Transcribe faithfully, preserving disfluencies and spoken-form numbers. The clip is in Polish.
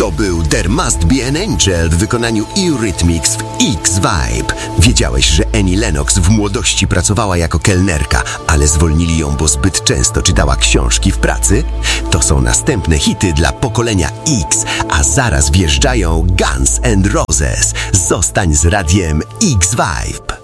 To był There Must Be an Angel w wykonaniu Eurythmics w X-Vibe. Wiedziałeś, że Annie Lennox w młodości pracowała jako kelnerka, ale zwolnili ją, bo zbyt często czytała książki w pracy? To są następne hity dla pokolenia X, a zaraz wjeżdżają Guns N' Roses. Zostań z radiem X-Vibe.